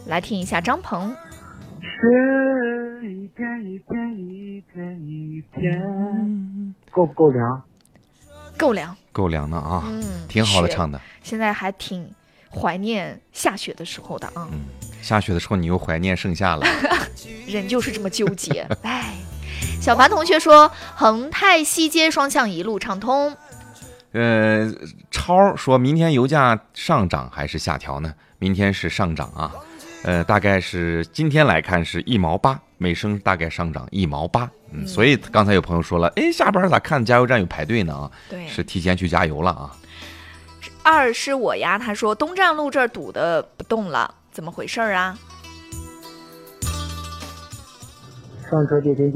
来听一下张鹏。 是一天一天一天一天，够不够凉？ 够凉， 够凉的啊，挺好的唱的。 现在还挺怀念下雪的时候的啊。 下雪的时候你又怀念盛夏了。 人就是这么纠结。哎，小凡同学说恒泰西街双向一路畅通。 超说明天油价上涨还是下调呢？明天是上涨啊。大概是今天来看是1毛8，每升大概上涨1毛8。所以刚才有朋友说了，哎，下班咋看加油站有排队呢啊？ 对， 是提前去加油了啊。 二是我呀，他说东站路这儿堵得不动了，怎么回事啊？ 上车电梯